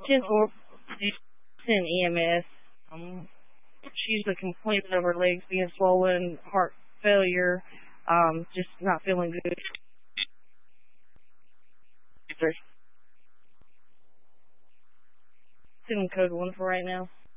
10-4, 10 EMS. She's the complaint of her legs being swollen, heart failure, just not feeling good. Send code 1 for right now.